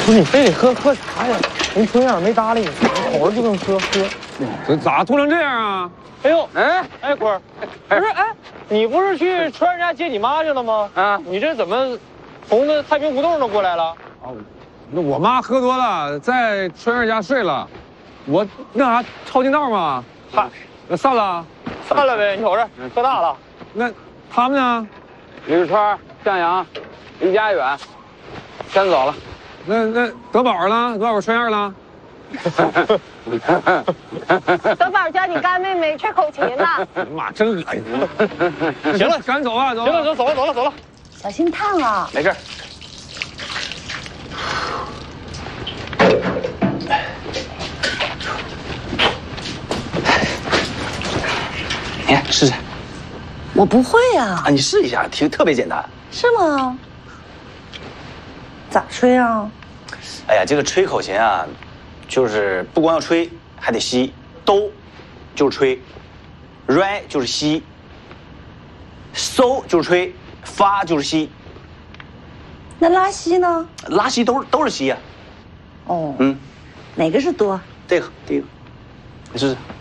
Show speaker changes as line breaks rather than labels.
不是你非得喝啥呀？人春燕没搭理你，你瞅着就跟喝。
这咋吐成这样啊？
哎呦，哎，坤儿，不是你不是去春燕家接你妈去了吗？啊，你这怎么从那太平胡同那过来了？
哦，那我妈喝多了，在春燕家睡了，我那啥抄近道嘛。嗨，那散了。
散了呗，你瞅着喝大了。
那他们呢？
李志川、向阳离家远，先走了。
那德宝呢？德宝春燕了？
德宝教你干妹妹吹口琴呢。
妈，真恶心！行了，赶紧走吧，走。
行了，走了。
小心烫啊！
没事。你看，试试。
我不会呀。
啊，你试一下，特别简单。
是吗？咋吹啊？
哎呀，这个吹口琴啊，就是不光要吹，还得吸。哆就是吹，re 就是吸，so 就是吹，发就是吸。
那拉稀呢？
拉稀都是吸呀。
哦。哪个是多？
这个第一个，你试试。